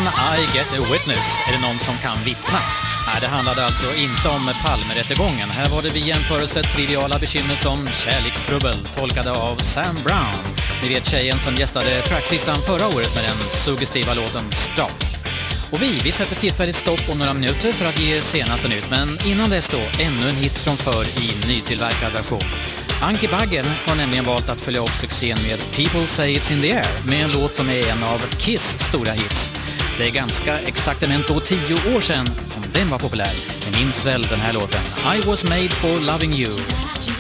I Get a Witness, är det någon som kan vittna? Nej, det handlade alltså inte om Palmerättegången. Här var det vid jämförelse triviala bekymmer som kärlekstrubbel, tolkade av Sam Brown. Ni vet tjejen som gästade tracklistan förra året med den suggestiva låten Stop. Och vi sätter tillfälligt stopp om några minuter för att ge senaste nytt. Men innan dess då, ännu en hit från förr i nytillverkad version. Anki Bagger har nämligen valt att följa upp succén med People Say It's In The Air med en låt som är en av Kiss stora hits. Det är ganska exaktamente 10 år sedan som den var populär. Jag minns väl den här låten I Was Made For Loving You.